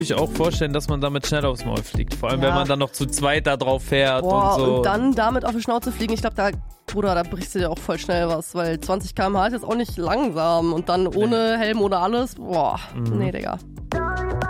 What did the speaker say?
Ich auch vorstellen, dass man damit schnell aufs Maul fliegt. Vor allem, wenn man dann noch zu zweit da drauf fährt und so. Und dann damit auf die Schnauze fliegen, ich glaube, da brichst du dir auch voll schnell was, weil 20 km/h ist jetzt auch nicht langsam und dann ohne Helm oder alles, nee, Digga.